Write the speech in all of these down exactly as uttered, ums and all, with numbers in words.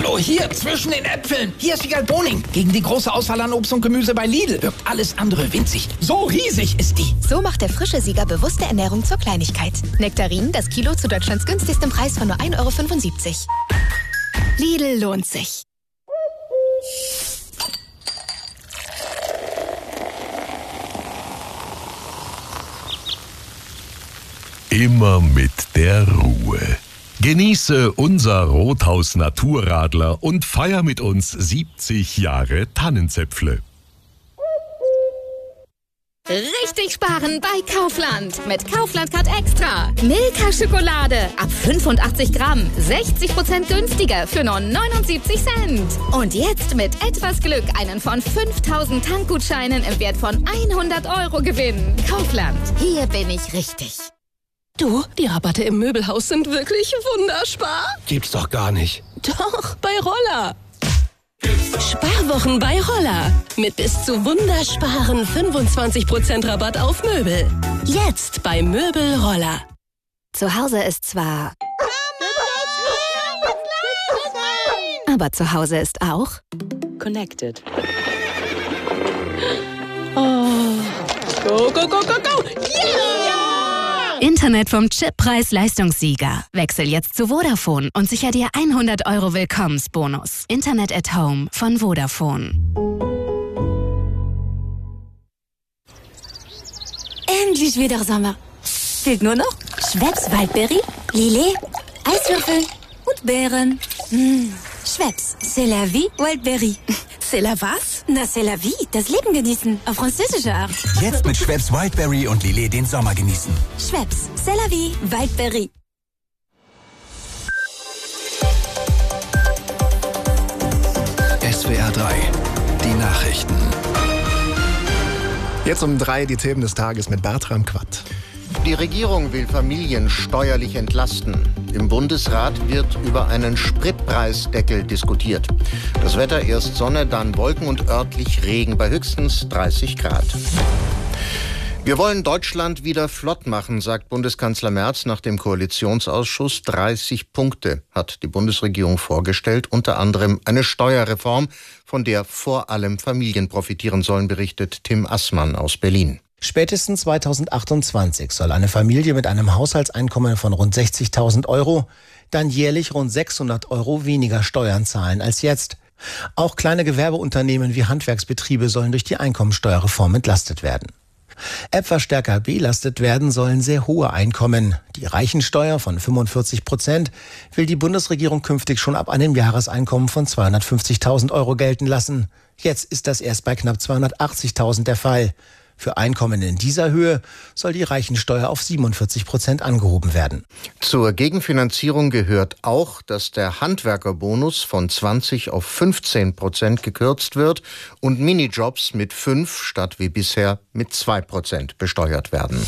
Hallo, hier zwischen den Äpfeln. Hier ist Wiegald Boning. Gegen die große Auswahl an Obst und Gemüse bei Lidl wirkt alles andere winzig. So riesig ist die. So macht der frische Sieger bewusste Ernährung zur Kleinigkeit. Nektarin, das Kilo zu Deutschlands günstigstem Preis von nur ein Euro fünfundsiebzig. Lidl lohnt sich. Immer mit der Ruhe. Genieße unser Rothaus Naturradler und feier mit uns siebzig Jahre Tannenzäpfle. Richtig sparen bei Kaufland. Mit Kaufland Card Extra. Milka Schokolade ab fünfundachtzig Gramm. sechzig Prozent günstiger für nur neunundsiebzig Cent. Und jetzt mit etwas Glück einen von fünftausend Tankgutscheinen im Wert von hundert Euro gewinnen. Kaufland. Hier bin ich richtig. Du, die Rabatte im Möbelhaus sind wirklich wunderspar. Gibt's doch gar nicht. Doch, bei Roller. Sparwochen bei Roller. Mit bis zu wundersparen fünfundzwanzig Prozent Rabatt auf Möbel. Jetzt bei Möbel Roller. Zu Hause ist zwar... Aber zu Hause ist auch... Connected. Oh. Go, go, go, go, go. Yeah! Internet vom Chip-Preis-Leistungssieger. Wechsel jetzt zu Vodafone und sicher dir hundert Euro Willkommensbonus. Internet at Home von Vodafone. Endlich wieder Sommer. Fehlt nur noch Schweppes Waldbeere, Lillet, Eiswürfel und Beeren. Mmh. Schweppes, c'est la vie, Waldbeere. C'est la was? Na, c'est la vie, das Leben genießen, auf französische Art. Jetzt mit Schweppes Wildberry und Lillet den Sommer genießen. Schweppes, c'est la vie, Waldberry. S W R drei, die Nachrichten. Jetzt um drei die Themen des Tages mit Bertram Quatt. Die Regierung will Familien steuerlich entlasten. Im Bundesrat wird über einen Spritpreisdeckel diskutiert. Das Wetter erst Sonne, dann Wolken und örtlich Regen bei höchstens dreißig Grad. Wir wollen Deutschland wieder flott machen, sagt Bundeskanzler Merz nach dem Koalitionsausschuss. dreißig Punkte hat die Bundesregierung vorgestellt, unter anderem eine Steuerreform, von der vor allem Familien profitieren sollen, berichtet Tim Assmann aus Berlin. Spätestens zweitausendachtundzwanzig soll eine Familie mit einem Haushaltseinkommen von rund sechzigtausend Euro dann jährlich rund sechshundert Euro weniger Steuern zahlen als jetzt. Auch kleine Gewerbeunternehmen wie Handwerksbetriebe sollen durch die Einkommensteuerreform entlastet werden. Etwas stärker belastet werden sollen sehr hohe Einkommen. Die Reichensteuer von fünfundvierzig Prozent will die Bundesregierung künftig schon ab einem Jahreseinkommen von zweihundertfünfzigtausend Euro gelten lassen. Jetzt ist das erst bei knapp zweihundertachtzigtausend der Fall. Für Einkommen in dieser Höhe soll die Reichensteuer auf siebenundvierzig Prozent angehoben werden. Zur Gegenfinanzierung gehört auch, dass der Handwerkerbonus von zwanzig auf fünfzehn Prozent gekürzt wird und Minijobs mit fünf statt wie bisher mit zwei Prozent besteuert werden.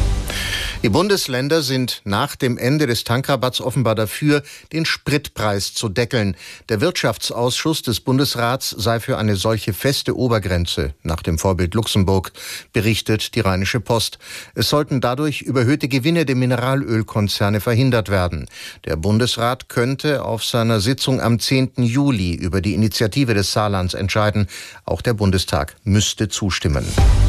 Die Bundesländer sind nach dem Ende des Tankrabatts offenbar dafür, den Spritpreis zu deckeln. Der Wirtschaftsausschuss des Bundesrats sei für eine solche feste Obergrenze, nach dem Vorbild Luxemburg, berichtet die Rheinische Post. Es sollten dadurch überhöhte Gewinne der Mineralölkonzerne verhindert werden. Der Bundesrat könnte auf seiner Sitzung am zehnten Juli über die Initiative des Saarlands entscheiden. Auch der Bundestag müsste zustimmen.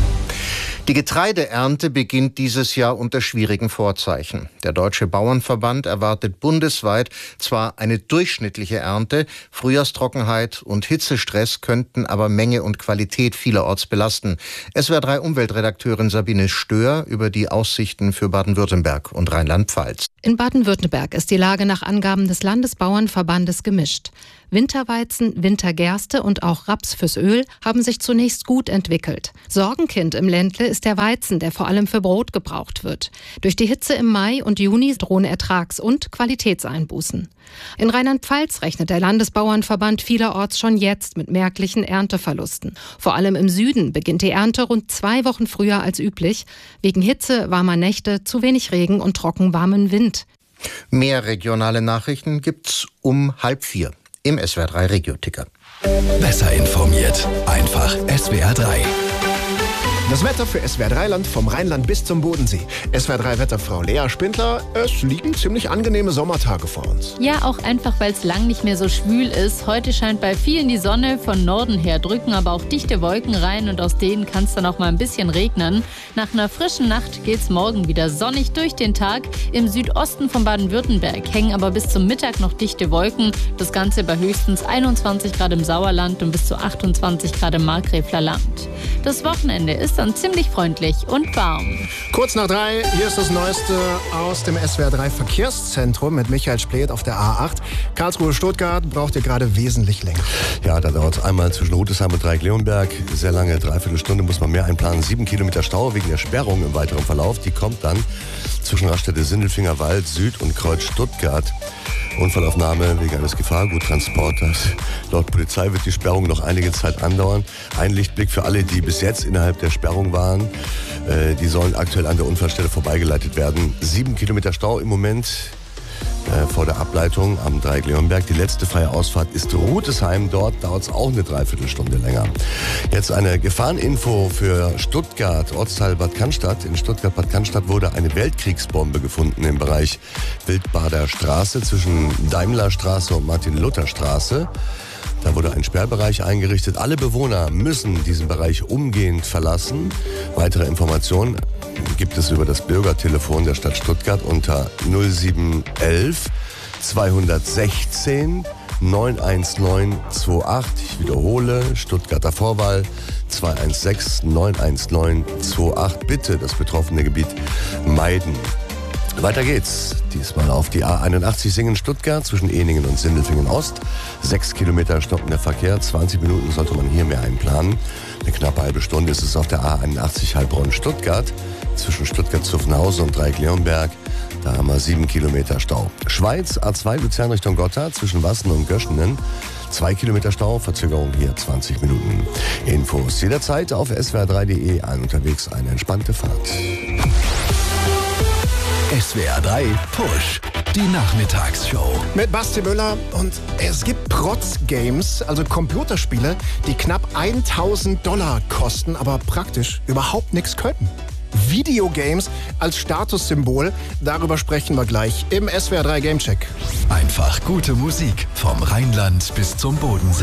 Die Getreideernte beginnt dieses Jahr unter schwierigen Vorzeichen. Der Deutsche Bauernverband erwartet bundesweit zwar eine durchschnittliche Ernte, Frühjahrstrockenheit und Hitzestress könnten aber Menge und Qualität vielerorts belasten. S W R drei Umweltredakteurin Sabine Stöhr über die Aussichten für Baden-Württemberg und Rheinland-Pfalz. In Baden-Württemberg ist die Lage nach Angaben des Landesbauernverbandes gemischt. Winterweizen, Wintergerste und auch Raps fürs Öl haben sich zunächst gut entwickelt. Sorgenkind im Ländle ist der Weizen, der vor allem für Brot gebraucht wird. Durch die Hitze im Mai und Juni drohen Ertrags- und Qualitätseinbußen. In Rheinland-Pfalz rechnet der Landesbauernverband vielerorts schon jetzt mit merklichen Ernteverlusten. Vor allem im Süden beginnt die Ernte rund zwei Wochen früher als üblich, wegen Hitze, warmer Nächte, zu wenig Regen und trockenwarmen Wind. Mehr regionale Nachrichten gibt's um halb vier im S W R drei Regio-Ticker. Besser informiert, einfach S W R drei. Das Wetter für S W R drei Land vom Rheinland bis zum Bodensee. S W R drei Wetterfrau Lea Spindler, es liegen ziemlich angenehme Sommertage vor uns. Ja, auch einfach, weil es lang nicht mehr so schwül ist. Heute scheint bei vielen die Sonne, von Norden her drücken aber auch dichte Wolken rein und aus denen kann es dann auch mal ein bisschen regnen. Nach einer frischen Nacht geht's morgen wieder sonnig durch den Tag. Im Südosten von Baden-Württemberg hängen aber bis zum Mittag noch dichte Wolken. Das Ganze bei höchstens einundzwanzig Grad im Sauerland und bis zu achtundzwanzig Grad im Markgräfler Land. Das Wochenende ist dann ziemlich freundlich und warm. Kurz nach drei, hier ist das Neueste aus dem S W R drei Verkehrszentrum mit Michael Splet auf der A acht. Karlsruhe-Stuttgart braucht ihr gerade wesentlich länger. Ja, da dauert es einmal zwischen Rüdesheim und Dreieck-Leonberg. Sehr lange, dreiviertel Stunde muss man mehr einplanen. Sieben Kilometer Stau wegen der Sperrung im weiteren Verlauf. Die kommt dann zwischen Raststätte Sindelfinger Wald Süd und Kreuz Stuttgart. Unfallaufnahme wegen eines Gefahrguttransporters. Laut Polizei wird die Sperrung noch einige Zeit andauern. Ein Lichtblick für alle, die bis jetzt innerhalb der Sperrung waren. Äh, die sollen aktuell an der Unfallstelle vorbeigeleitet werden. Sieben Kilometer Stau im Moment äh, vor der Ableitung am Dreieck-Leonberg. Die letzte freie Ausfahrt ist Rüdesheim. Dort dauert es auch eine Dreiviertelstunde länger. Jetzt eine Gefahreninfo für Stuttgart, Ortsteil Bad Cannstatt. In Stuttgart-Bad Cannstatt wurde eine Weltkriegsbombe gefunden im Bereich Wildbader Straße zwischen Daimlerstraße und Martin-Luther-Straße. Da wurde ein Sperrbereich eingerichtet. Alle Bewohner müssen diesen Bereich umgehend verlassen. Weitere Informationen gibt es über das Bürgertelefon der Stadt Stuttgart unter null sieben elf zweihundertsechzehn neunhundertzneun achtundachtzig. Ich wiederhole, Stuttgarter Vorwahl zwei eins sechs neun eins neun zwei acht. Bitte das betroffene Gebiet meiden. Weiter geht's. Diesmal auf die A einundachtzig Singen-Stuttgart zwischen Ehningen und Sindelfingen Ost. Sechs Kilometer stoppender Verkehr. zwanzig Minuten sollte man hier mehr einplanen. Eine knappe halbe Stunde ist es auf der A einundachtzig Heilbronn-Stuttgart zwischen Stuttgart-Zuffenhausen und Dreieck-Leonberg. Da haben wir sieben Kilometer Stau. Schweiz, A zwei Luzern Richtung Gotthard zwischen Wassen und Göschenen. Zwei Kilometer Stau, Verzögerung hier zwanzig Minuten. Infos jederzeit auf s w r drei punkt d e. Allen unterwegs eine entspannte Fahrt. S W R drei Push, die Nachmittagsshow. Mit Basti Müller und es gibt Protz-Games, also Computerspiele, die knapp tausend Dollar kosten, aber praktisch überhaupt nichts können. Videogames als Statussymbol, darüber sprechen wir gleich im S W R drei Gamecheck. Einfach gute Musik vom Rheinland bis zum Bodensee.